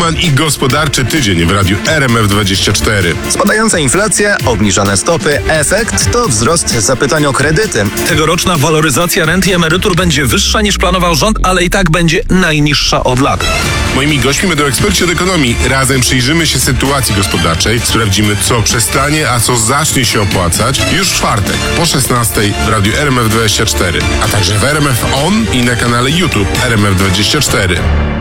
Neumann i gospodarczy tydzień w radiu RMF24. Spadająca inflacja, obniżone stopy, efekt to wzrost zapytań o kredyty. Tegoroczna waloryzacja rent i emerytur będzie wyższa niż planował rząd, ale i tak będzie najniższa od lat. Moimi gośćmi będą eksperci od ekonomii. Razem przyjrzymy się sytuacji gospodarczej, sprawdzimy, co przestanie, a co zacznie się opłacać już w czwartek po 16 w radiu RMF24, a także w RMF On i na kanale YouTube RMF24.